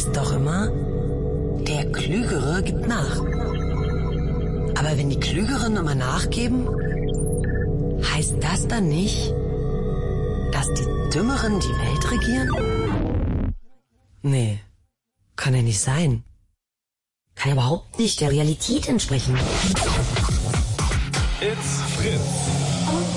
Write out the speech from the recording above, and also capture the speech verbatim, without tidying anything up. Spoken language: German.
heißt doch immer, der Klügere gibt nach. Aber wenn die Klügeren immer nachgeben, heißt das dann nicht, dass die Dümmeren die Welt regieren? Nee, kann ja nicht sein. Kann überhaupt nicht der Realität entsprechen. It's Fritz.